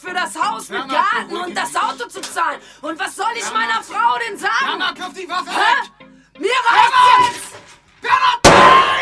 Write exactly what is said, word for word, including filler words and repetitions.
für das Haus mit Garten und das Auto zu zahlen. Und was soll ich meiner Frau denn sagen? Mama, kauf die Waffe Hä? weg!